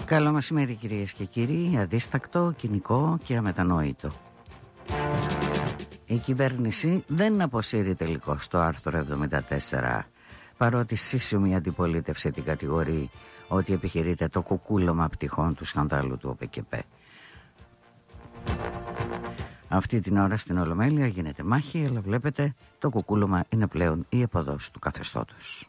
Καλό μεσημέρι κυρίες και κύριοι, αδίστακτο, κοινικό και αμετανόητο. Η κυβέρνηση δεν αποσύρει τελικώς το άρθρο 74, παρότι σύσσωμη αντιπολίτευση την κατηγορεί ότι επιχειρείται το κουκούλωμα πτυχών του σκανδάλου του ΟΠΕΚΕΠΕ. Αυτή την ώρα στην Ολομέλεια γίνεται μάχη, αλλά βλέπετε το κουκούλωμα είναι πλέον η εποδός του καθεστώτος.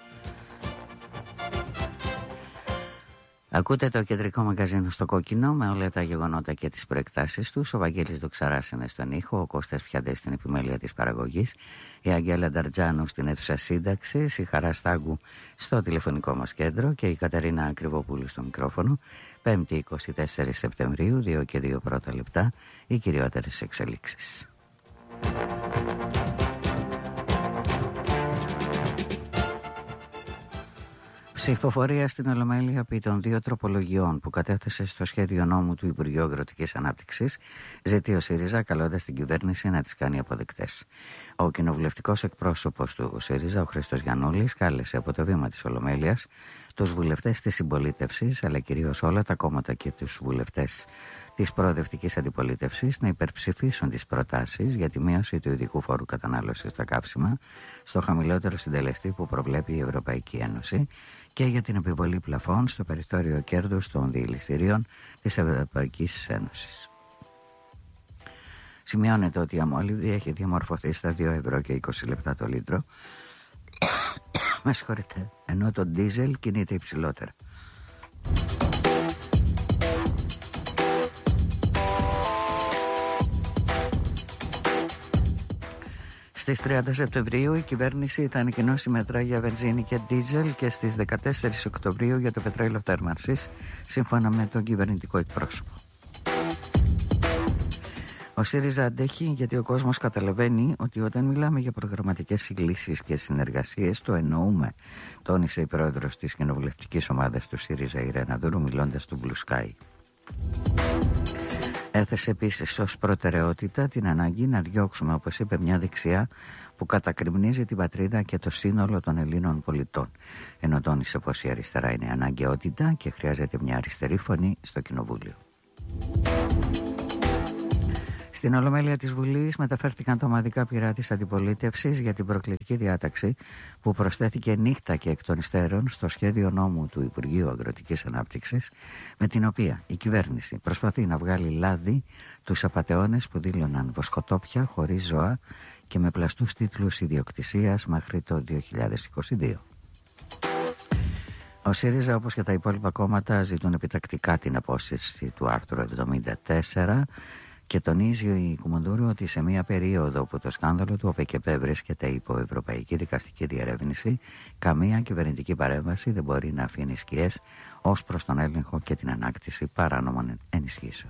Ακούτε το κεντρικό μαγκαζίνο στο κόκκινο με όλα τα γεγονότα και τις προεκτάσεις τους. Ο Βαγγέλης Δοξαράς είναι στον ήχο, ο Κώστας Πιαντές στην επιμέλεια της παραγωγής, η Αγγέλα Νταρτζάνου στην αίθουσα σύνταξης, η Χαρά Στάγκου στο τηλεφωνικό μας κέντρο και η Κατερίνα Ακριβοπούλου στο μικρόφωνο. 5η 24 Σεπτεμβρίου, 2 και 2 πρώτα λεπτά, οι κυριότερες εξελίξεις. Ψηφοφορία στην Ολομέλεια επί των 2 τροπολογιών που κατέθεσε στο σχέδιο νόμου του Υπουργείου Αγροτικής Ανάπτυξης, ζητεί ο ΣΥΡΙΖΑ καλώντας την κυβέρνηση να τις κάνει αποδεκτές. Ο κοινοβουλευτικός εκπρόσωπος του ΣΥΡΙΖΑ, ο Χρήστος Γιαννούλης, κάλεσε από το βήμα της Ολομέλειας τους βουλευτές της συμπολίτευσης, αλλά κυρίως όλα τα κόμματα και τους βουλευτές της προοδευτικής αντιπολίτευσης να υπερψηφίσουν τις προτάσεις για τη μείωση του ειδικού φόρου κατανάλωσης στα καύσιμα στο χαμηλότερο συντελεστή που προβλέπει η Ευρωπαϊκή Ένωση και για την επιβολή πλαφών στο περιθώριο κέρδους των διελιστηρίων της Ευρωπαϊκής Ένωσης. Σημειώνεται ότι η αμόλυβδη έχει διαμορφωθεί στα 2 ευρώ και 20 λεπτά το λίτρο, με συγχωρείτε, ενώ το ντίζελ κινείται υψηλότερα. Στις 30 Σεπτεμβρίου η κυβέρνηση θα ανακοινώσει μέτρα για βενζίνη και ντίζελ και στις 14 Οκτωβρίου για το πετρέλαιο θέρμανσης, σύμφωνα με τον κυβερνητικό εκπρόσωπο. Ο ΣΥΡΙΖΑ αντέχει γιατί ο κόσμος καταλαβαίνει ότι όταν μιλάμε για προγραμματικές συγκλήσεις και συνεργασίες το εννοούμε, τόνισε η πρόεδρος της κοινοβουλευτικής ομάδας του ΣΥΡΙΖΑ, η Ρένα Δούρου, μιλώντας του Blue Sky. Έθεσε επίσης ως προτεραιότητα την ανάγκη να διώξουμε, όπως είπε, μια δεξιά που κατακριμνίζει την πατρίδα και το σύνολο των Ελλήνων πολιτών. Ενώ τόνισε πως η αριστερά είναι αναγκαιότητα και χρειάζεται μια αριστερή φωνή στο Κοινοβούλιο. Στην Ολομέλεια της Βουλής μεταφέρθηκαν τα ομαδικά πυρά της αντιπολίτευσης για την προκλητική διάταξη που προσθέθηκε νύχτα και εκ των υστέρων στο σχέδιο νόμου του Υπουργείου Αγροτικής Ανάπτυξης, με την οποία η κυβέρνηση προσπαθεί να βγάλει λάδι τους απατεώνες που δήλωναν βοσκοτόπια χωρίς ζώα και με πλαστούς τίτλους ιδιοκτησίας μέχρι το 2022. Ο ΣΥΡΙΖΑ, όπως και τα υπόλοιπα κόμματα, ζητούν επιτακτικά την απόσυρση του άρθρου 74 και τονίζει η Κουμουντούρου ότι σε μια περίοδο που το σκάνδαλο του ΟΠΕΚΕΠΕ βρίσκεται υπό ευρωπαϊκή δικαστική διερεύνηση, καμία κυβερνητική παρέμβαση δεν μπορεί να αφήνει σκιές ως προς τον έλεγχο και την ανάκτηση παράνομων ενισχύσεων.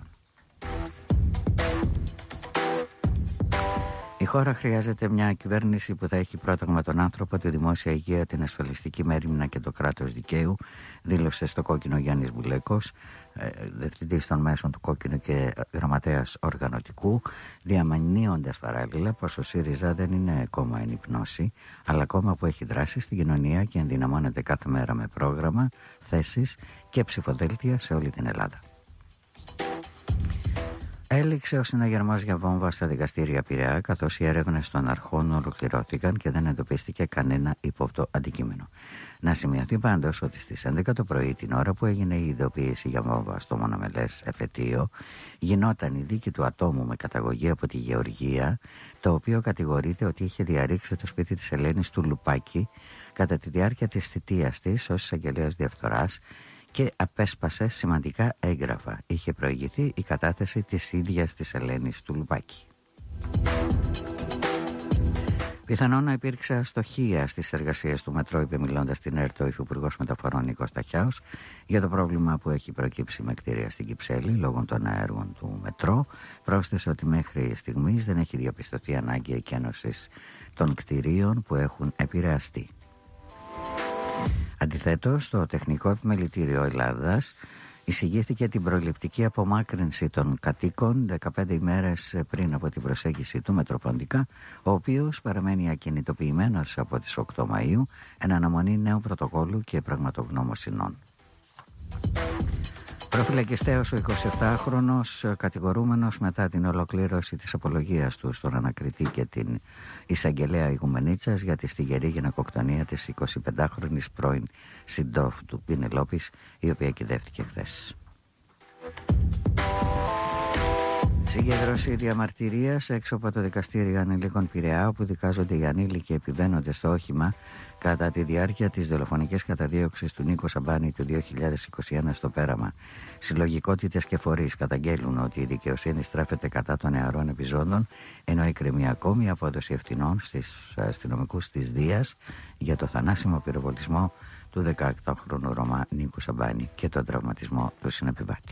Η χώρα χρειάζεται μια κυβέρνηση που θα έχει πρόταγμα τον άνθρωπο, τη δημόσια υγεία, την ασφαλιστική μέριμνα και το κράτος δικαίου, δήλωσε στο Κόκκινο Γιάννης Μπουλέκος, διευθυντής των μέσων του Κόκκινου και γραμματέας οργανωτικού, διαμανύοντας παράλληλα πως ο ΣΥΡΙΖΑ δεν είναι κόμμα εν υπνώση, αλλά κόμμα που έχει δράσει στην κοινωνία και ενδυναμώνεται κάθε μέρα με πρόγραμμα, θέσεις και ψηφοδέλτια σε όλη την Ελλάδα. Έληξε ο συναγερμός για βόμβα στα δικαστήρια Πειραιά, καθώς οι έρευνες των αρχών ολοκληρώθηκαν και δεν εντοπίστηκε κανένα ύποπτο αντικείμενο. Να σημειωθεί πάντως ότι στις 11 το πρωί, την ώρα που έγινε η ειδοποίηση για βόμβα στο μονομελές εφετείο, γινόταν η δίκη του ατόμου με καταγωγή από τη Γεωργία, το οποίο κατηγορείται ότι είχε διαρρήξει το σπίτι της Ελένης του Λουπάκη κατά τη διάρκεια της θητείας της ως εισαγγελέας διαφθοράς και απέσπασε σημαντικά έγγραφα. Είχε προηγηθεί η κατάθεση της ίδιας της Ελένης του Λουπάκη. Πιθανόν να υπήρξε αστοχία στις εργασίες του μετρό, είπε μιλώντας στην ΕΡΤ ο Υφυπουργός Μεταφορών Νίκος Ταχιάος για το πρόβλημα που έχει προκύψει με κτίρια στην Κυψέλη λόγω των έργων του μετρό. Πρόσθεσε ότι μέχρι στιγμής δεν έχει διαπιστωθεί ανάγκη εκένωσης των κτιρίων που έχουν επηρεαστεί. Αντιθέτως, το Τεχνικό Επιμελητήριο Ελλάδας εισηγήθηκε την προληπτική απομάκρυνση των κατοίκων 15 ημέρες πριν από την προσέγγιση του Μετροποντικά, ο οποίος παραμένει ακινητοποιημένος από τις 8 Μαΐου εν αναμονή νέου πρωτοκόλλου και πραγματογνωμοσυνών. Προφυλακιστέος ο 27χρονος κατηγορούμενος μετά την ολοκλήρωση της απολογίας του στον ανακριτή και την εισαγγελέα Ηγουμενίτσας για τη στιγερή γυναικοκτονία της 25χρονης πρώην συντρόφου του Πινελόπης, η οποία κυδεύτηκε χθες. Συγκέντρωση διαμαρτυρίας έξω από το δικαστήριο ανηλίκων Πειραιά, όπου δικάζονται οι ανήλικοι επιβαίνοντες στο όχημα κατά τη διάρκεια της δολοφονικής καταδίωξης του Νίκο Σαμπάνη του 2021 στο Πέραμα. Συλλογικότητες και φορείς καταγγέλουν ότι η δικαιοσύνη στρέφεται κατά των νεαρών επιζώντων, ενώ εκκρεμεί ακόμη απόδοση ευθυνών στις αστυνομικούς της Δίας για το θανάσιμο πυροβολισμό του 18χρονου Ρωμά Νίκου Σαμπάνη και τον τραυματισμό του συνεπιβάτη.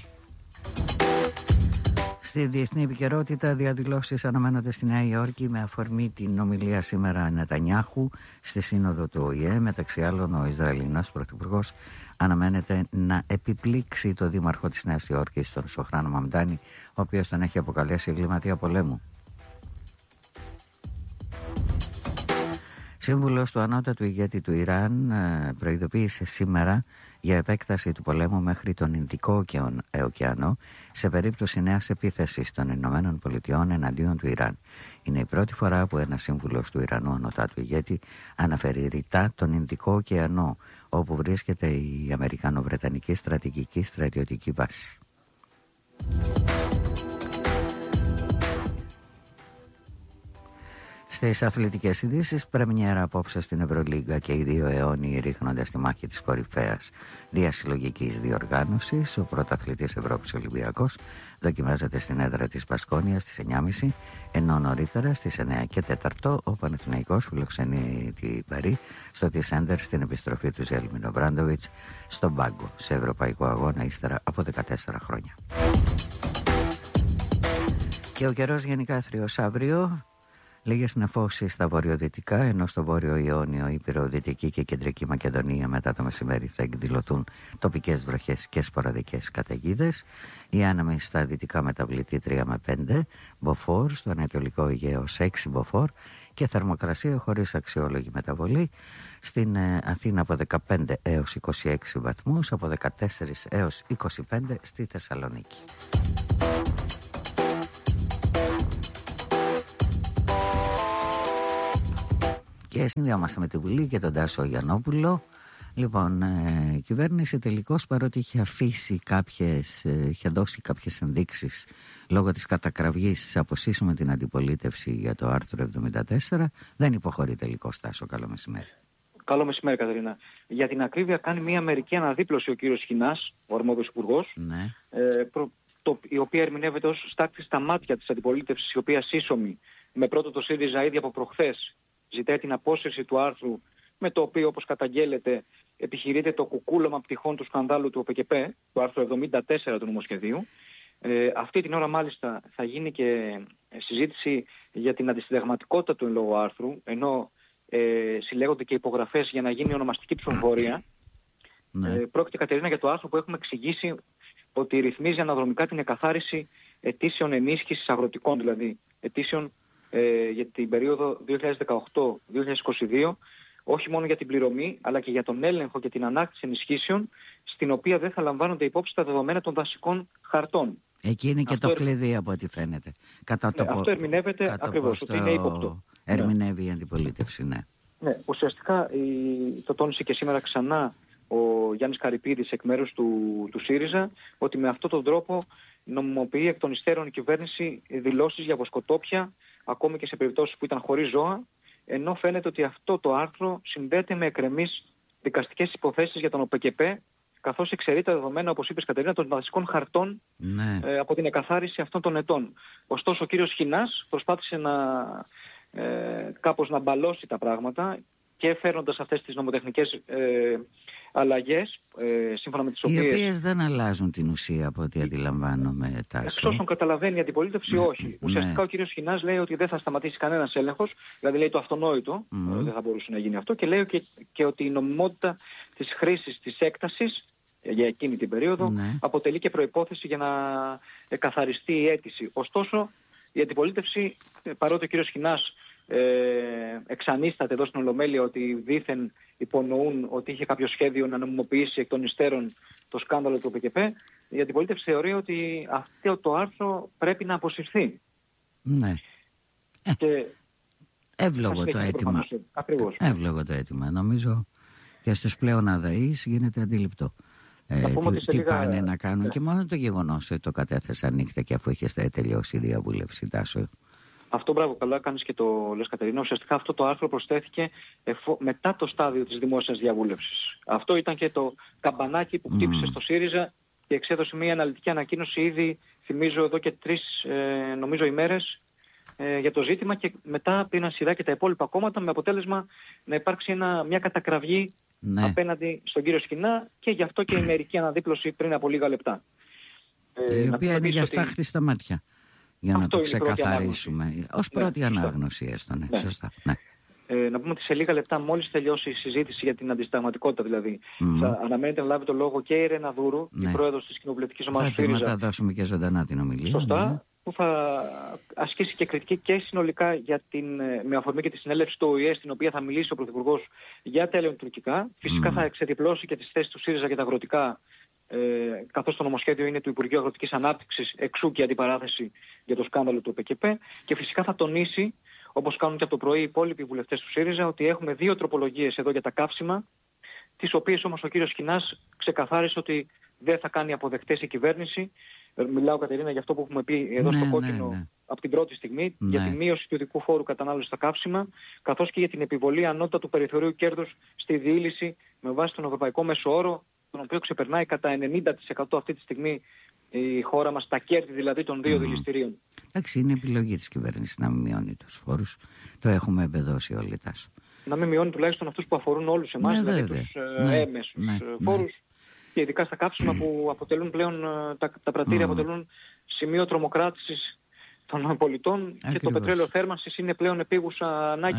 Στη διεθνή επικαιρότητα, διαδηλώσεις αναμένονται στη Νέα Υόρκη με αφορμή την ομιλία σήμερα Νετανιάχου στη σύνοδο του ΟΗΕ. Μεταξύ άλλων, ο Ισραηλινός πρωθυπουργός αναμένεται να επιπλήξει το δήμαρχο της Νέας Υόρκης, τον Σοχράν Μαμντάνη, ο οποίος τον έχει αποκαλέσει εγκληματία πολέμου. Σύμβουλος του ανώτατου ηγέτη του Ιράν προειδοποίησε σήμερα για επέκταση του πολέμου μέχρι τον Ινδικό ωκεανό σε περίπτωση νέας επίθεσης των Ηνωμένων Πολιτειών εναντίον του Ιράν. Είναι η πρώτη φορά που ένας σύμβουλος του Ιρανού ανωτάτου ηγέτη αναφέρει ρητά τον Ινδικό ωκεανό, όπου βρίσκεται η Αμερικανο-Βρετανική στρατηγική στρατιωτική βάση. Στις αθλητικές ειδήσεις, πρεμιέρα απόψε στην Ευρωλίγκα και οι δύο αιώνιοι ρίχνονται στη μάχη της κορυφαίας διασυλλογικής διοργάνωσης. Ο πρωταθλητής Ευρώπης Ολυμπιακός δοκιμάζεται στην έδρα της Μπασκόνιας στις 9.30, ενώ νωρίτερα στις 9 και 4 ο Παναθηναϊκός φιλοξενεί την Παρί στο Τισέντερ στην επιστροφή του Ζέλμιν Ομπράντοβιτς στον πάγκο σε ευρωπαϊκό αγώνα ύστερα από 14 χρόνια. Και ο καιρός γενικά άθριος αύριο. Λίγες νεφώσεις στα βορειοδυτικά, ενώ στο βόρειο Ιόνιο, Ηπειρο-Δυτική και Κεντρική Μακεδονία μετά το μεσημέρι θα εκδηλωθούν τοπικές βροχές και σποραδικές καταιγίδες. Οι άνεμοι στα δυτικά μεταβλητή 3 με 5 μποφόρ, στο ανατολικό Αιγαίο 6 μποφόρ και θερμοκρασία χωρίς αξιόλογη μεταβολή στην Αθήνα από 15 έως 26 βαθμούς, από 14 έως 25 στη Θεσσαλονίκη. Και συνδυάμαστε με τη Βουλή και τον Τάσο Γιαννόπουλο. Λοιπόν, η κυβέρνηση τελικώς, παρότι είχε δώσει κάποιες ενδείξεις λόγω της κατακραυγής αποσύσουμε την αντιπολίτευση για το άρθρο 74, δεν υποχωρεί τελικώς. Τάσο, καλό μεσημέρι. Καλό μεσημέρι, Κατερίνα. Για την ακρίβεια, κάνει μια μερική αναδίπλωση ο κύριος Χινάς, ο αρμόδιος υπουργός, ναι. Η οποία ερμηνεύεται ως στάκτη στα μάτια της αντιπολίτευσης, η οποία σύσσωμη με πρώτο το ΣΥΡΙΖΑ ήδη από προχθές ζητάει την απόσυρση του άρθρου, με το οποίο, όπως καταγγέλλεται, επιχειρείται το κουκούλωμα πτυχών του σκανδάλου του ΟΠΚΠ, του άρθρου 74 του νομοσχεδίου. Αυτή την ώρα μάλιστα θα γίνει και συζήτηση για την αντισυνταγματικότητα του εν λόγω άρθρου, ενώ συλλέγονται και υπογραφές για να γίνει ονομαστική ψηφοφορία. Πρόκειται, Κατερίνα, για το άρθρο που έχουμε εξηγήσει ότι ρυθμίζει αναδρομικά την εκαθάριση αιτήσεων ενίσχυσης αγροτικών, δηλαδή αιτήσεων για την περίοδο 2018-2022, όχι μόνο για την πληρωμή, αλλά και για τον έλεγχο και την ανάκτηση ενισχύσεων, στην οποία δεν θα λαμβάνονται υπόψη τα δεδομένα των δασικών χαρτών. Εκεί είναι και αυτό το κλειδί από ό,τι φαίνεται. Αυτό ερμηνεύεται ακριβώς, ότι είναι ύποπτο. Ερμηνεύει η αντιπολίτευση, ναι. Ναι, ουσιαστικά το τόνισε και σήμερα ξανά ο Γιάννης Καρυπίδης εκ μέρους του ΣΥΡΙΖΑ, ότι με αυτόν τον τρόπο νομιμοποιεί εκ των υστέρων η κυβέρνηση δηλώσεις για βοσκοτόπια, ακόμη και σε περιπτώσεις που ήταν χωρίς ζώα, ενώ φαίνεται ότι αυτό το άρθρο συνδέεται με εκκρεμείς δικαστικές υποθέσεις για τον ΟΠΚΠ, καθώς εξαιρεί τα δεδομένα, όπως είπες, Κατερίνα, των βασικών χαρτών, ναι, από την εκαθάριση αυτών των ετών. Ωστόσο, ο κύριος Χινάς προσπάθησε κάπως να μπαλώσει τα πράγματα και φέρνοντας αυτές τις νομοτεχνικές αλλαγές, σύμφωνα με τις οποίες... Οι οποίες δεν αλλάζουν την ουσία, από ό,τι αντιλαμβάνομαι, Τάσο. Εξ όσων καταλαβαίνει η αντιπολίτευση, όχι. Ουσιαστικά ο κύριος Χινάς λέει ότι δεν θα σταματήσει κανένας έλεγχος, δηλαδή λέει το αυτονόητο, δεν θα μπορούσε να γίνει αυτό, και λέει και ότι η νομιμότητα της χρήσης της έκτασης για εκείνη την περίοδο αποτελεί και προϋπόθεση για να καθαριστεί η αίτηση. Ωστόσο, η αντιπολίτευση, παρότι ο κύριος Χινάς εξανίσταται εδώ στην Ολομέλεια ότι δήθεν υπονοούν ότι είχε κάποιο σχέδιο να νομιμοποιήσει εκ των υστέρων το σκάνδαλο του ΟΠΚΠ, η αντιπολίτευση θεωρεί ότι αυτό το άρθρο πρέπει να αποσυρθεί. Ναι. Και εύλογο το αίτημα. Ακριβώς. Εύλογο το αίτημα. Νομίζω και στους πλέον αδαείς γίνεται αντιληπτό. Τι πάνε να κάνουν, και μόνο το γεγονός ότι το κατέθεσαν νύχτα και αφού είχε τελειώσει η διαβούλευση, Τάσο. Αυτό, μπράβο, καλά κάνεις και το λες, Κατερίνα. Ουσιαστικά αυτό το άρθρο προσθέθηκε μετά το στάδιο της δημόσιας διαβούλευσης. Αυτό ήταν και το καμπανάκι που χτύπησε στο ΣΥΡΙΖΑ και εξέδωσε μια αναλυτική ανακοίνωση ήδη, θυμίζω, εδώ και 3 νομίζω ημέρες για το ζήτημα, και μετά πήραν σειρά και τα υπόλοιπα κόμματα, με αποτέλεσμα να υπάρξει μια κατακραυγή απέναντι στον κύριο Σκινά, και γι' αυτό και η μερική αναδίπλωση πριν από λίγα λεπτά. Η οποία είναι για στάχτη στα μάτια. Για να το ξεκαθαρίσουμε. Ως πρώτη ανάγνωση έστω. Ναι. Σωστά. Ναι. Να πούμε ότι σε λίγα λεπτά, μόλις τελειώσει η συζήτηση για την αντισταγματικότητα, δηλαδή, θα αναμένεται να λάβει το λόγο και η Ρένα Δούρου, η πρόεδρος της κοινοβουλευτικής ομάδας του ΣΥΡΙΖΑ. Θα δώσουμε και ζωντανά την ομιλία. Σωστά. Ναι. Που θα ασκήσει και κριτική και συνολικά με αφορμή και τη συνέλευση του ΟΗΕ, στην οποία θα μιλήσει ο Πρωθυπουργός για τα ελληνοτουρκικά. Φυσικά θα εξετυπλώσει και τις θέσεις του ΣΥΡΙΖΑ για τα αγροτικά, καθώς το νομοσχέδιο είναι του Υπουργείου Αγροτικής Ανάπτυξης, εξού και αντιπαράθεση για το σκάνδαλο του ΕΠΚΠ. Και φυσικά θα τονίσει, όπως κάνουν και από το πρωί οι υπόλοιποι βουλευτές του ΣΥΡΙΖΑ, ότι έχουμε 2 τροπολογίες εδώ για τα καύσιμα, τις οποίες όμως ο κύριος Σκινάς ξεκαθάρισε ότι δεν θα κάνει αποδεκτές η κυβέρνηση. Μιλάω, Κατερίνα, για αυτό που έχουμε πει εδώ στο κόκκινο από την πρώτη στιγμή, για τη μείωση του ειδικού φόρου κατανάλωσης στα καύσιμα, καθώς και για την επιβολή ανώτατου περιθωρίου κέρδους στη διήλυση με βάση τον ευρωπαϊκό μέσο όρο, τον οποίο ξεπερνάει κατά 90% αυτή τη στιγμή η χώρα μας, τα κέρδη δηλαδή των 2 δηληστηρίων. Εντάξει, είναι επιλογή της κυβέρνησης να μην μειώνει τους φόρους. Το έχουμε εμπεδώσει όλοι, Τάσο. Να μην μειώνει τουλάχιστον αυτούς που αφορούν όλους εμάς, δηλαδή τους έμεσους φόρους. Και ειδικά στα καύσιμα που αποτελούν πλέον, τα πρατήρια αποτελούν σημείο τρομοκράτησης των πολιτών. Και το πετρέλαιο θέρμανσης είναι πλέον επίγουσα ανάγκη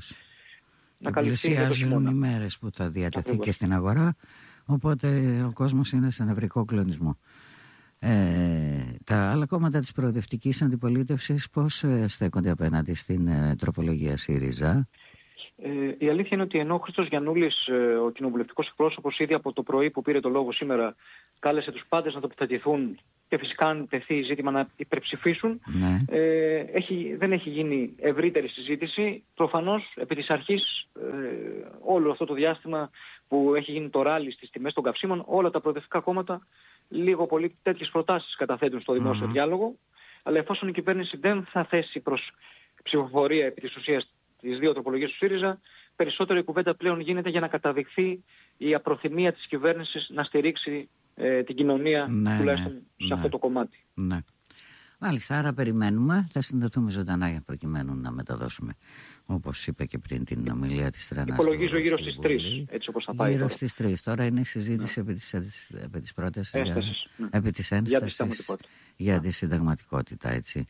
να καλυφθεί. Πλησιάζουν οι μέρες που θα διατεθεί και στην αγορά, οπότε ο κόσμος είναι σε νευρικό κλονισμό. Τα άλλα κόμματα της προοδευτικής αντιπολίτευσης πώς στέκονται απέναντι στην τροπολογία ΣΥΡΙΖΑ? Η αλήθεια είναι ότι ενώ ο Χρήστος Γιαννούλης, ο κοινοβουλευτικός εκπρόσωπος, ήδη από το πρωί που πήρε το λόγο σήμερα, κάλεσε τους πάντες να τοποθετηθούν και φυσικά αν τεθεί ζήτημα να υπερψηφίσουν, δεν έχει γίνει ευρύτερη συζήτηση. Προφανώς επί της αρχής όλο αυτό το διάστημα που έχει γίνει το ράλι στις τιμές των καυσίμων, όλα τα προοδευτικά κόμματα λίγο πολύ τέτοιες προτάσεις καταθέτουν στο δημόσιο διάλογο, αλλά εφόσον η κυβέρνηση δεν θα θέσει προς ψηφοφορία επί της ουσίας τις 2 τροπολογίες του ΣΥΡΙΖΑ, περισσότερο η κουβέντα πλέον γίνεται για να καταδειχθεί η απροθυμία της κυβέρνησης να στηρίξει την κοινωνία, τουλάχιστον σε αυτό το κομμάτι. Ναι. Μάλιστα, άρα περιμένουμε, θα συνδεθούμε ζωντανά προκειμένου να μεταδώσουμε, όπως είπε και πριν, την ομιλία της Ρένας. Υπολογίζω γύρω στις 3, έτσι όπως θα πάει. Γύρω στις 3. Τώρα είναι η συζήτηση επί της πρώτης επί της ένστασης για τη συνταγματικότητα, έτσι.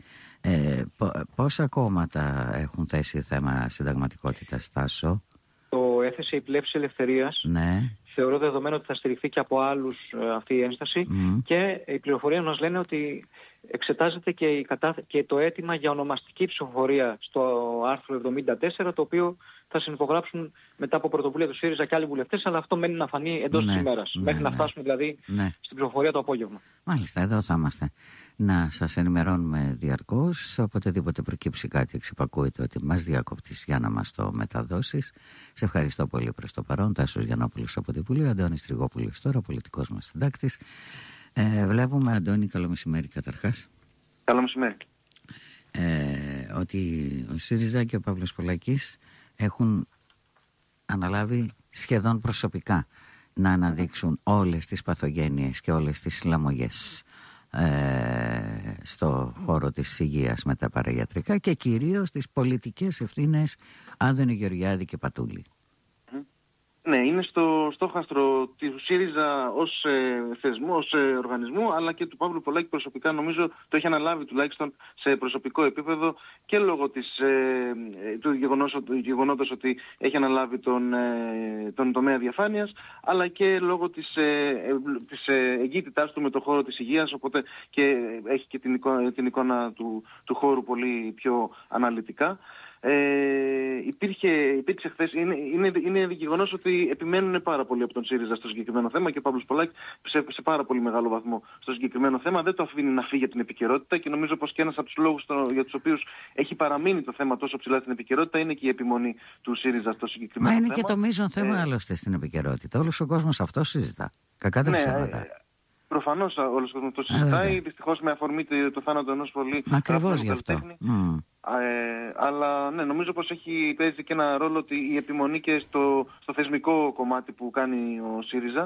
Πόσα κόμματα έχουν θέσει θέμα συνταγματικότητας, Τάσο? Το έθεσε η Πλεύση Ελευθερίας. Ναι. Θεωρώ δεδομένο ότι θα στηριχθεί και από άλλους αυτή η ένσταση, και οι πληροφορίες μας λένε ότι εξετάζεται και το αίτημα για ονομαστική ψηφοφορία στο άρθρο 74, το οποίο θα συνυπογράψουν μετά από πρωτοβουλία του ΣΥΡΙΖΑ και άλλοι βουλευτές, αλλά αυτό μένει να φανεί εντός της ημέρας, μέχρι να φτάσουμε δηλαδή στην ψηφοφορία το απόγευμα. Μάλιστα, εδώ θα είμαστε να σας ενημερώνουμε διαρκώς. Οποτεδήποτε προκύψει κάτι, εξυπακούεται ότι μας διακόπτεις για να μας το μεταδώσεις. Σε ευχαριστώ πολύ προς το παρόν. Τάσος Γιαννόπουλος από την Βουλή, Αντώνης Τριγόπουλος τώρα, πολιτικός μας συντάκτης. Βλέπουμε, Αντώνη, καλό μεσημέρι καταρχάς. Καλό μεσημέρι. Ότι ο ΣΥΡΙΖΑ και ο Παύλος Πολάκης έχουν αναλάβει σχεδόν προσωπικά να αναδείξουν όλες τις παθογένειες και όλες τις λαμογές στο χώρο της υγείας με τα παραγιατρικά, και κυρίως τις πολιτικές ευθύνες Άδωνη Γεωργιάδη και Πατούλη. Ναι, είναι στο στόχαστρο του ΣΥΡΙΖΑ ως θεσμού, ως οργανισμού, αλλά και του Παύλου Πολάκη προσωπικά. Νομίζω το έχει αναλάβει τουλάχιστον σε προσωπικό επίπεδο, και λόγω του γεγονότος ότι έχει αναλάβει τον τομέα διαφάνειας, αλλά και λόγω της εγκύτητάς του με το χώρο της υγείας, οπότε και έχει και την εικόνα του χώρου πολύ πιο αναλυτικά. Υπήρξε χθες, είναι γεγονός ότι επιμένουν πάρα πολύ από τον ΣΥΡΙΖΑ στο συγκεκριμένο θέμα και ο Παύλος Πολάκης σε πάρα πολύ μεγάλο βαθμό στο συγκεκριμένο θέμα. Δεν το αφήνει να φύγει από την επικαιρότητα και νομίζω πως και ένας από τους λόγους για τους οποίους έχει παραμείνει το θέμα τόσο ψηλά στην επικαιρότητα είναι και η επιμονή του ΣΥΡΙΖΑ στο συγκεκριμένο θέμα. Μα είναι και το μείζον θέμα άλλωστε στην επικαιρότητα. Όλος ο κόσμος αυτό συζητά. Κακά τα ψέματα. Προφανώς όλος ο κόσμος το συζητάει, δυστυχώς με αφορμή το θάνατο ενός πολύ ακριβώς γι' αυτό. Αλλά ναι, νομίζω πως παίζει και ένα ρόλο ότι η επιμονή και στο θεσμικό κομμάτι που κάνει ο ΣΥΡΙΖΑ.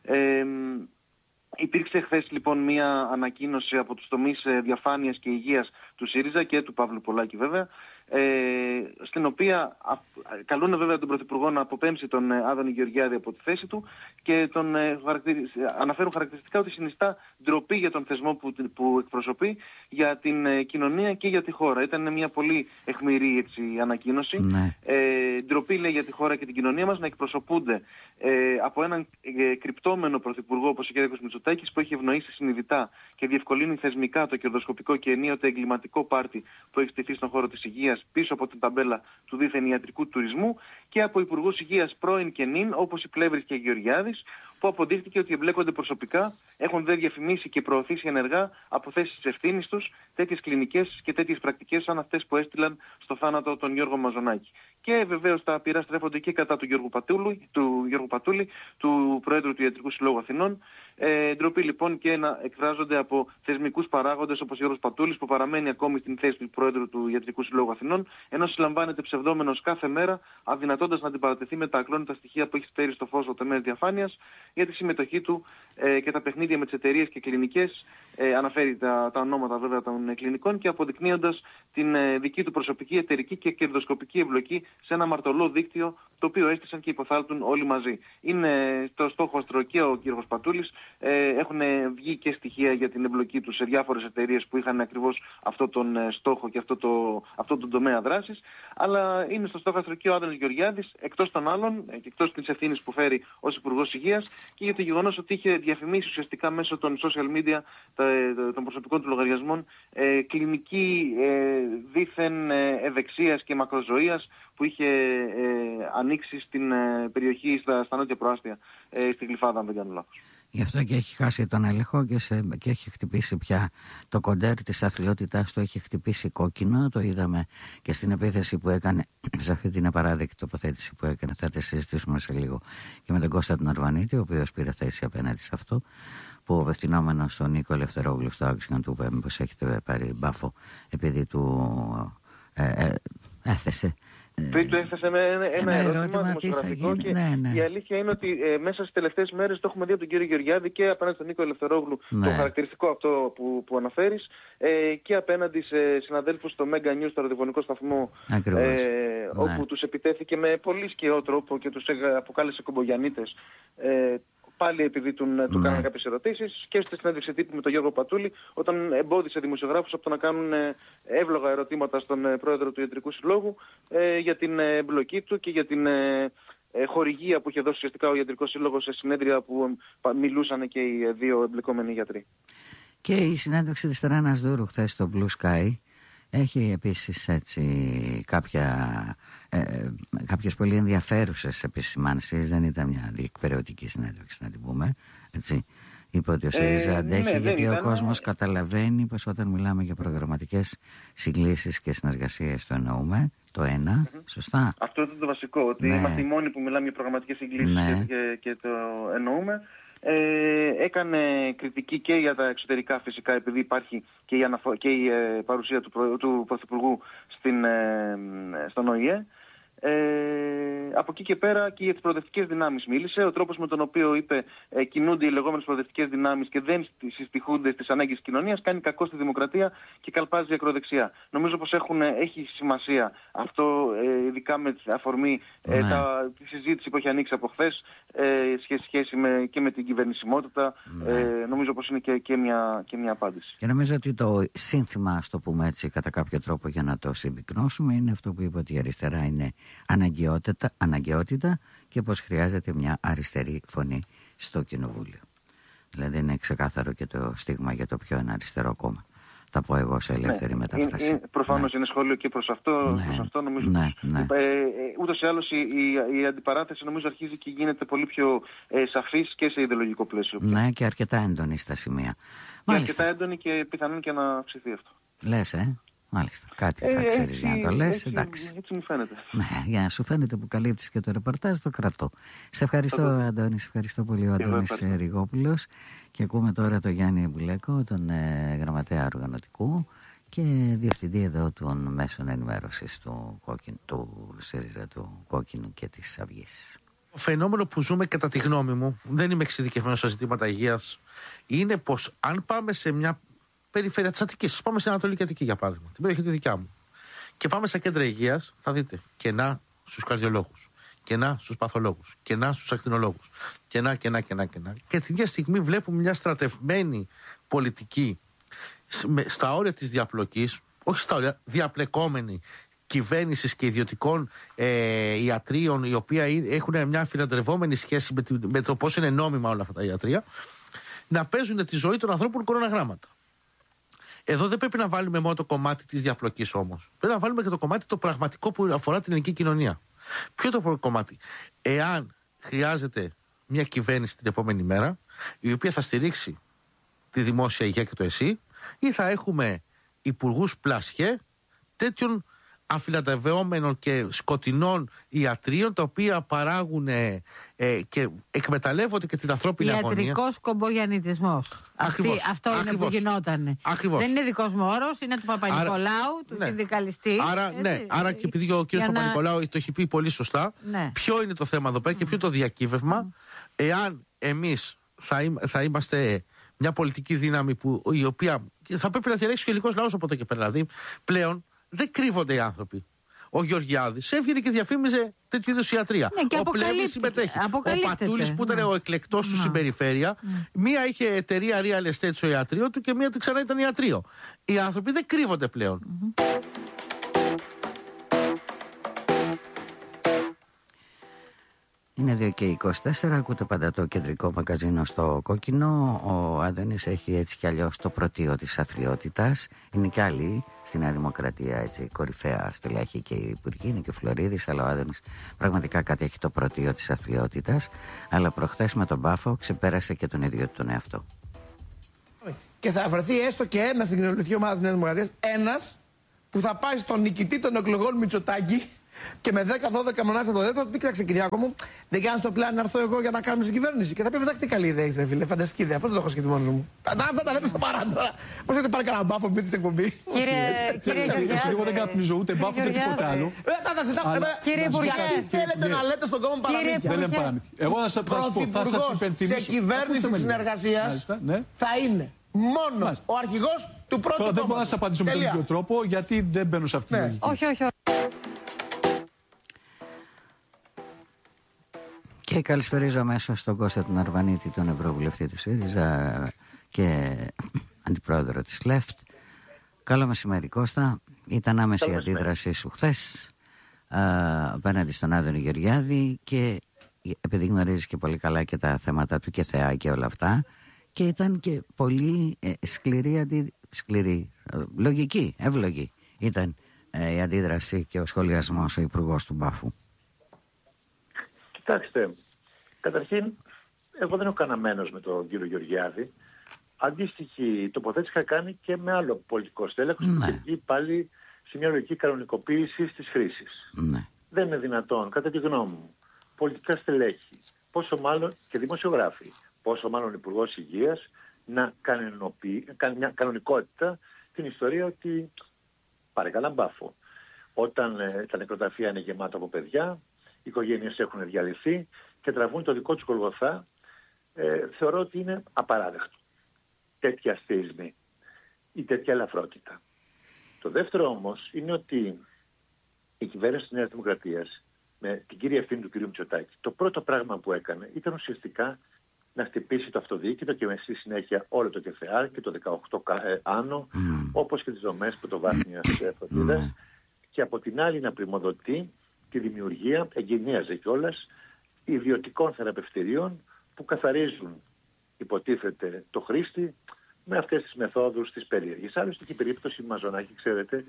Υπήρξε χθες λοιπόν μία ανακοίνωση από τους τομείς διαφάνειας και υγείας του ΣΥΡΙΖΑ και του Παύλου Πολάκη βέβαια, στην οποία καλούν βέβαια τον Πρωθυπουργό να αποπέμψει τον Άδωνη Γεωργιάδη από τη θέση του και αναφέρουν χαρακτηριστικά ότι συνιστά ντροπή για τον θεσμό που εκπροσωπεί, για την κοινωνία και για τη χώρα. Ήταν μια πολύ αιχμηρή ανακοίνωση. Ναι. Ντροπή λέει για τη χώρα και την κοινωνία μας να εκπροσωπούνται από έναν κρυπτόμενο Πρωθυπουργό όπως ο κ. Μητσοτάκης, που έχει ευνοήσει συνειδητά και διευκολύνει θεσμικά το κερδοσκοπικό και ενίοτε εγκληματικό πάρτι που έχει στηθεί στον χώρο της υγείας πίσω από την ταμπέλα του δίθεν ιατρικού τουρισμού, και από υπουργούς υγείας πρώην και νυν όπως η Πλεύρης και η Γεωργιάδης, που αποδείχτηκε ότι εμπλέκονται προσωπικά, έχουν δε διαφημίσει και προωθήσει ενεργά από θέσεις της ευθύνης τους τέτοιες κλινικές και τέτοιες πρακτικές σαν αυτές που έστειλαν στο θάνατο τον Γιώργο Μαζονάκη. Και βεβαίως τα πειρά στρέφονται και κατά του Γιώργου Πατούλη, του Προέδρου του Ιατρικού Συλλόγου Αθηνών. Ντροπή λοιπόν και να εκφράζονται από θεσμικούς παράγοντες όπως ο Γιώργος Πατούλης, που παραμένει ακόμη στην θέση του Προέδρου του Ιατρικού Συλλόγου Αθηνών, ενώ συλλαμβάνεται ψευδόμενος κάθε μέρα, αδυνατώντας να αντιπαρατεθεί με τα ακλόνητα στοιχεία που έχει φέρει στο φως ο τομέας διαφάνειας για τη συμμετοχή του και τα παιχνίδια με τις εταιρείες και κλινικές. Αναφέρει τα ονόματα βέβαια των κλινικών και αποδεικνύοντας την δική του προσωπική, εταιρική και κερδοσκοπική εμπλοκή σε ένα αμαρτωλό δίκτυο, το οποίο έστησαν και υποθάλπτουν όλοι μαζί. Είναι στο στόχαστρο και ο κ. Πατούλης. Έχουν βγει και στοιχεία για την εμπλοκή του σε διάφορες εταιρείες που είχαν ακριβώς αυτό τον στόχο και αυτό τον τομέα δράσης. Αλλά είναι στο στόχαστρο και ο Άδωνης Γεωργιάδης, εκτός των άλλων και εκτός της ευθύνης που φέρει ως Υπουργός Υγείας, και για το γεγονός ότι είχε διαφημίσει ουσιαστικά μέσω των social media, των προσωπικών του λογαριασμών, κλινική δίθεν ευεξίας και μακροζωίας που είχε ανοίξει στην περιοχή στα νότια προάστια, στη Γλυφάδα, αν δεν κάνω λάθος. Γι' αυτό και έχει χάσει τον έλεγχο και έχει χτυπήσει πια το κοντέρ της αθλειότητάς του, έχει χτυπήσει κόκκινο. Το είδαμε και στην επίθεση που έκανε, σε αυτή την απαράδεκτη τοποθέτηση που έκανε. Θα τη συζητήσουμε σε λίγο και με τον Κώστα τον Αρβανίτη, ο οποίος πήρε θέση απέναντι σε αυτό, που απευθυνόμενος στον Νίκο Ελευθερόγλου στο Άξιον του είπε πως έχετε πάρει μπάφο επειδή του έθεσε. Πριν του έθεσε ένα ερώτημα δημοσιογραφικό και η αλήθεια είναι ότι μέσα στις τελευταίες μέρες το έχουμε δει από τον κύριο Γεωργιάδη και απέναντι στον Νίκο Ελευθερόγλου, το χαρακτηριστικό αυτό που αναφέρεις, και απέναντι σε συναδέλφους στο Mega News, στο ραδιοφωνικό σταθμό, όπου τους επιτέθηκε με πολύ σκαιό τρόπο και τους αποκάλεσε κομπογιανίτες, πάλι επειδή του κάνανε κάποιες ερωτήσεις, και στη συνέντευξη τύπου με τον Γιώργο Πατούλη, όταν εμπόδισε δημοσιογράφους από το να κάνουν εύλογα ερωτήματα στον πρόεδρο του Ιατρικού Συλλόγου για την εμπλοκή του και για την χορηγία που είχε δώσει ουσιαστικά ο Ιατρικός Σύλλογος σε συνέδρια που μιλούσαν και οι δύο εμπλεκόμενοι γιατροί. Και η συνέντευξη της Τρένας Δούρου χθες στο Blue Sky έχει επίσης κάποιες πολύ ενδιαφέρουσες επισημάνσεις. Δεν ήταν μια διεκπαιρεωτική συνέντευξη, να την πούμε έτσι. Είπε ότι ο ΣΥΡΙΖΑ αντέχει γιατί ο κόσμος καταλαβαίνει πως όταν μιλάμε για προγραμματικές συγκλήσεις και συνεργασίες το εννοούμε το ένα, σωστά. Αυτό είναι το βασικό, ότι είμαστε οι μόνοι που μιλάμε για προγραμματικές συγκλήσεις και το εννοούμε. Έκανε κριτική και για τα εξωτερικά φυσικά, επειδή υπάρχει και η παρουσία του Πρωθυπουργού στον ΟΗΕ. Από εκεί και πέρα και για τις προοδευτικές δυνάμεις μίλησε. Ο τρόπος με τον οποίο είπε κινούνται οι λεγόμενες προοδευτικές δυνάμεις και δεν συστοιχούνται στις ανάγκες της κοινωνίας κάνει κακό στη δημοκρατία και καλπάζει ακροδεξιά. Νομίζω πως έχει σημασία αυτό, ειδικά με αφορμή τη συζήτηση που έχει ανοίξει από χθες σχέση και με την κυβερνησιμότητα. Νομίζω πως είναι και μια απάντηση. Και νομίζω ότι το σύνθημα, ας το πούμε έτσι κατά κάποιο τρόπο για να το συμπυκνώσουμε, είναι αυτό που είπε, ότι η αριστερά είναι αναγκαιότητα και πως χρειάζεται μια αριστερή φωνή στο Κοινοβούλιο. Δηλαδή είναι ξεκάθαρο και το στίγμα για το ποιο είναι αριστερό κόμμα. Θα πω εγώ σε ελεύθερη μετάφραση. Προφανώς είναι σχόλιο και προς αυτό, νομίζω. Ούτως ή άλλως η αντιπαράθεση νομίζω αρχίζει και γίνεται πολύ πιο σαφής και σε ιδεολογικό πλαίσιο. Ναι, και αρκετά έντονη στα σημεία. Και αρκετά έντονη και πιθανόν και να αυξηθεί αυτό. Λες, μάλιστα. Κάτι θα ξέρεις για να το λες. Εντάξει. Έτσι μου φαίνεται. Ναι, για να σου φαίνεται που καλύπτεις και το ρεπορτάζ, το κρατώ. Σε ευχαριστώ, Αντώνη. Σε ευχαριστώ πολύ, ο Αντώνης Ριγόπουλος. Και ακούμε τώρα τον Γιάννη Μπουλέκο, τον γραμματέα οργανωτικού και διευθυντή εδώ των μέσων ενημέρωσης του ΣΥΡΙΖΑ, του Κόκκινου και της Αυγής. Το φαινόμενο που ζούμε, κατά τη γνώμη μου, δεν είμαι εξειδικευμένος σε ζητήματα υγείας, είναι πως αν πάμε σε μια περιφέρεια της Αττικής, πάμε στην Ανατολική Αττική για παράδειγμα, την περιοχή τη δικιά μου, και πάμε στα κέντρα υγείας, θα δείτε κενά στους καρδιολόγους, κενά στους παθολόγους, κενά στους ακτινολόγους, κενά. Και την ίδια στιγμή βλέπουμε μια στρατευμένη πολιτική στα όρια της διαπλοκής, όχι στα όρια, διαπλεκόμενη κυβέρνησης και ιδιωτικών ιατρίων, οι οποίοι έχουν μια φιλαντρευόμενη σχέση με το πώς είναι νόμιμα όλα αυτά τα ιατρία, να παίζουν τη ζωή των ανθρώπων κοροναγράμματα. Εδώ δεν πρέπει να βάλουμε μόνο το κομμάτι της διαπλοκής όμως. Πρέπει να βάλουμε και το κομμάτι το πραγματικό που αφορά την ελληνική κοινωνία. Ποιο είναι το κομμάτι? Εάν χρειάζεται μια κυβέρνηση την επόμενη μέρα, η οποία θα στηρίξει τη δημόσια υγεία και το ΕΣΥ, ή θα έχουμε υπουργούς πλασιέ τέτοιων αφιλαντευόμενων και σκοτεινών ιατρίων, τα οποία παράγουν και εκμεταλλεύονται και την ανθρώπινη αγωνία. Ιατρικός κομπογιαννητισμός. Αυτό είναι που γινότανε. Ακριβώς. Δεν είναι δικός μου όρος, είναι του Παπα-Νικολάου, του συνδικαλιστή. Άρα και επειδή ο κ. Παπα-Νικολάου το έχει πει πολύ σωστά, ποιο είναι το θέμα εδώ πέρα και ποιο είναι το διακύβευμα? Εάν εμείς θα είμαστε μια πολιτική δύναμη η οποία θα πρέπει να διαλέξει ο ελληνικός λαός από εδώ και πέρα. Δηλαδή, πλέον δεν κρύβονται οι άνθρωποι. Ο Γεωργιάδης έβγαινε και διαφήμιζε τέτοιου είδους ιατρία. Ο Πλεύρης συμμετέχει. Ο Πατούλης που ήταν ο εκλεκτός του στην περιφέρεια, μία είχε εταιρεία real estate στο ιατρείο του και μία ξανά ήταν ιατρείο. Οι άνθρωποι δεν κρύβονται πλέον. Είναι 2 και 24, ακούτε πάντα το κεντρικό μαγκαζίνο στο Κόκκινο. Ο Άδωνης έχει έτσι κι αλλιώς το πρωτείο της αθλειότητας. Είναι κι άλλοι στη Νέα Δημοκρατία, έτσι, κορυφαία στελέχη και υπουργοί, είναι και ο Φλωρίδης, αλλά ο Άδωνης πραγματικά κάτι έχει το πρωτείο της αθλειότητας. Αλλά προχθές με τον Πάφο ξεπέρασε και τον ίδιο τον εαυτό. Και θα βρεθεί έστω και ένας στην κοινωνική ομάδα της Νέας Δημοκρατίας, ένας που θα πάει στον νικητή των εκλογών Μητσοτάκη και με 10-12 μονάδες θα το δεύτερο, πει: κοίταξε, Κυριάκο μου, δεν κάνεις το πλάνο να έρθω εγώ για να κάνουμε στην κυβέρνηση. Και θα πει: εντάξει, τι καλή ιδέα έχεις, φίλε, φανταστική ιδέα. Πώς δεν το έχω σκεφτεί μόνο μου. Αυτά τα λέτε στο παρά τώρα. Πώς έχετε πάρει κανένα μπάφο με την εκπομπή? Κύριε Γεωργιάδη, εγώ δεν καπνίζω ούτε μπάφο ούτε τίποτα άλλο. Κύριε Υπουργέ, γιατί θέλετε να λέτε στον κόμμα παραμύθια? Δεν λέμε παραμύθια. Εγώ θα σας υπενθυμίσω. Σε κυβέρνηση συνεργασίας θα είναι μόνο ο αρχηγός του πρώτου κόμματος. Δεν μπορώ να σας απαντήσω με τον ίδιο τρόπο, γιατί δεν μπαίνω σε αυτή τη λογική. Όχι. Και καλησπέριζω αμέσως στον Κώστα τον Αρβανίτη, τον Ευρωβουλευτή του ΣΥΡΙΖΑ και αντιπρόεδρο της ΛΕΦΤ. Καλό μεσημέρι, Κώστα. Ήταν άμεση η αντίδρασή σου χθες απέναντι στον Άδωνη Γεωργιάδη, και επειδή γνωρίζεις και πολύ καλά και τα θέματα του και θεά και όλα αυτά, και ήταν και πολύ σκληρή, λογική, εύλογη ήταν η αντίδραση και ο σχολιασμός ο υπουργός του Μπάφου. Κοιτάξτε, καταρχήν, εγώ δεν έχω καναμένος με τον κύριο Γεωργιάδη. Αντίστοιχη τοποθέτηση είχα κάνει και με άλλο πολιτικό στέλεχος, που εκεί πάλι σε μια λογική κανονικοποίηση της χρήσης. Ναι. Δεν είναι δυνατόν, κατά τη γνώμη μου, πολιτικά στελέχη, πόσο μάλλον και δημοσιογράφοι, πόσο μάλλον υπουργός υγείας, να κάνει μια κανονικότητα την ιστορία ότι πάρε καλά μπάφο. Όταν τα νεκροταφεία είναι γεμάτα από παιδιά, οι οικογένειες έχουν διαλυθεί και τραβούν το δικό τους Γολγοθά, θεωρώ ότι είναι απαράδεκτο τέτοια αστείσμη ή τέτοια ελαφρότητα. Το δεύτερο όμως είναι ότι η κυβέρνηση της Νέας Δημοκρατίας με την κύρια ευθύνη του κ. Μητσοτάκη, το πρώτο πράγμα που έκανε ήταν ουσιαστικά να χτυπήσει το αυτοδιοίκητο και με στη συνέχεια όλο το ΚΕΘΕΑ και το 18 άνω, όπως και τις δομές πρωτοβάθμιας φροντίδας, και από την άλλη να πρημοδοτεί τη δημιουργία, εγκαινίαζε κιόλας, ιδιωτικών θεραπευτηρίων που καθαρίζουν, υποτίθεται, το χρήστη με αυτές τις μεθόδους τις περίεργες. Άλλωστε και η περίπτωση Μαζονάκη, ξέρετε,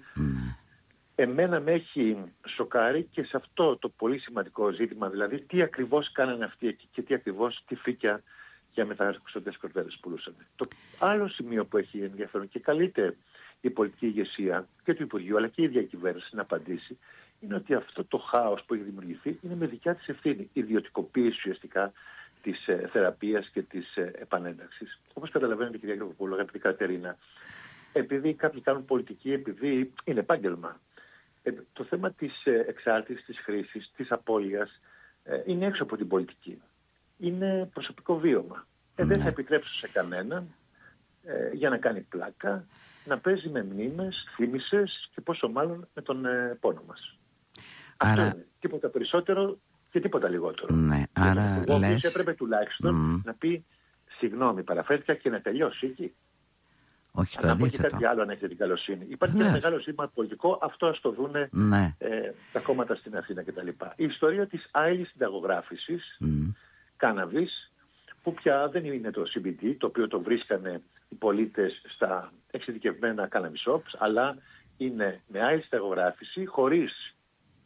εμένα με έχει σοκάρει και σε αυτό το πολύ σημαντικό ζήτημα, δηλαδή τι ακριβώς κάνανε αυτοί εκεί και τι ακριβώς, τι φύκια για μεταναστευτικές κορδέλες πουλούσαν. Το άλλο σημείο που έχει ενδιαφέρον και καλείται η πολιτική ηγεσία και του Υπουργείου αλλά και η ίδια η κυβέρνηση να απαντήσει, είναι ότι αυτό το χάος που έχει δημιουργηθεί είναι με δικιά της ευθύνη. Ιδιωτικοποίηση ουσιαστικά της θεραπείας και της επανένταξης. Όπως καταλαβαίνετε, κυρία Γρηγοροπούλου, αγαπητή Κατερίνα, επειδή κάποιοι κάνουν πολιτική, επειδή είναι επάγγελμα, το θέμα της εξάρτησης, της χρήσης, της απώλειας είναι έξω από την πολιτική. Είναι προσωπικό βίωμα. Δεν θα επιτρέψω σε κανέναν για να κάνει πλάκα να παίζει με μνήμες, θύμησες και πόσο μάλλον με τον πόνο μας. Αυτό είναι. Τίποτα περισσότερο και τίποτα λιγότερο. Ναι, άρα λες... έπρεπε τουλάχιστον να πει συγγνώμη, παραφέρθηκα και να τελειώσει εκεί. Όχι το να αντίθετο. πω και κάτι άλλο αν έχετε την καλοσύνη. Υπάρχει ένα μεγάλο ζήτημα πολιτικό, αυτό ας το δούνε τα κόμματα στην Αθήνα κτλ. Η ιστορία της άειλης συνταγογράφησης, κάναβης, που πια δεν είναι το CBD, το οποίο το βρίσκανε οι πολίτες στα εξειδικευμένα cannabis shops, αλλά είναι με άειλη συνταγογράφηση, χωρίς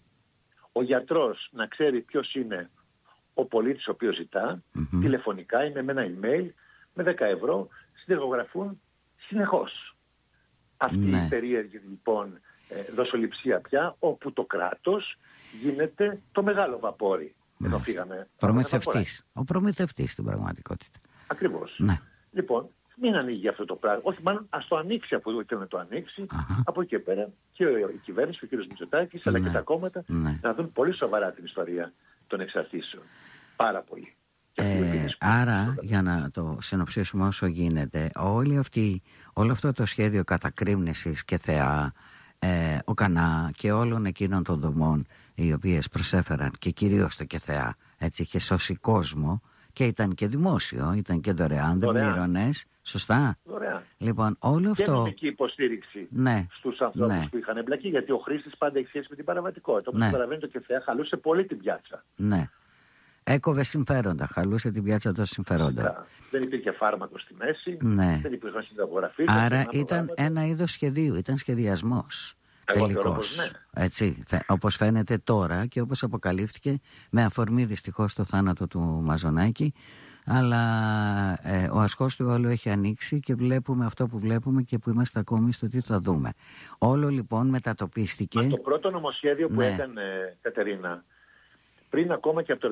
ο γιατρός να ξέρει ποιος είναι ο πολίτης ο οποίος ζητά, τηλεφωνικά ή με ένα email, με 10 ευρώ, συνταγογραφούν συνεχώς. Αυτή η περίεργη λοιπόν δοσοληψία πια, όπου το κράτος γίνεται το μεγάλο βαπόρι. Ενώ φύγαμε. Προμηθευτής. Ο προμηθευτής στην πραγματικότητα. Ακριβώς. Ναι. Λοιπόν, μην ανοίγει αυτό το πράγμα. Όχι, μάλλον ας το ανοίξει από εδώ και να το ανοίξει. Από εκεί και πέρα και η κυβέρνηση, ο κ. Μητσοτάκης, αλλά και τα κόμματα να δουν πολύ σοβαρά την ιστορία των εξαρτήσεων. Πάρα πολύ. Άρα, για να το συνοψίσουμε όσο γίνεται, όλο αυτό το σχέδιο κατακρήμνησης και θεά, ο Κανά και όλων εκείνων των δομών οι οποίες προσέφεραν και κυρίως το ΚΕΘΕΑ, έτσι, είχε σώσει κόσμο και ήταν και δημόσιο, ήταν και δωρεάν, δεν πλήρωνες, σωστά. Δωρεάν. Λοιπόν, όλο αυτό... Και νομική υποστήριξη στους ανθρώπους που είχαν εμπλακεί, γιατί ο χρήστης πάντα έχει σχέση με την παραβατικότητα. Όπως καταλαβαίνετε, το ΚΕΘΕΑ χαλούσε πολύ την πιάτσα. Ναι. Έκοβε συμφέροντα, χαλούσε την πιάτσα των συμφερόντων. Δεν υπήρχε φάρμακο στη μέση, δεν υπήρχαν συνταγογραφίες. Άρα ήταν ένα είδος σχεδίου, ήταν σχεδιασμός. Τελικώς. Έτσι, όπως φαίνεται τώρα και όπως αποκαλύφθηκε με αφορμή δυστυχώς το θάνατο του Μαζονάκη, αλλά ο ασκός του όλου έχει ανοίξει και βλέπουμε αυτό που βλέπουμε και που είμαστε ακόμη στο τι θα δούμε. Όλο λοιπόν μετατοπίστηκε. Το πρώτο νομοσχέδιο που έκανε, Κατερίνα, πριν ακόμα και από το